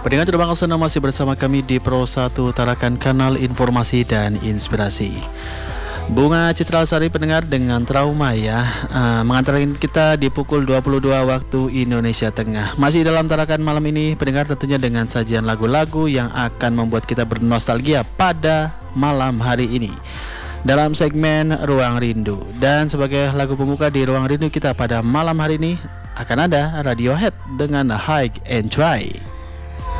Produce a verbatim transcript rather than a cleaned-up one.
Pendengar terbang senang masih bersama kami di Pro satu Tarakan, kanal informasi dan inspirasi. Bunga Citra Lestari pendengar dengan Trauma ya, uh, mengantarkan kita di pukul dua puluh dua waktu Indonesia Tengah. Masih dalam Tarakan malam ini pendengar, tentunya dengan sajian lagu-lagu yang akan membuat kita bernostalgia pada malam hari ini dalam segmen Ruang Rindu. Dan sebagai lagu pembuka di Ruang Rindu kita pada malam hari ini akan ada Radiohead dengan High and Dry.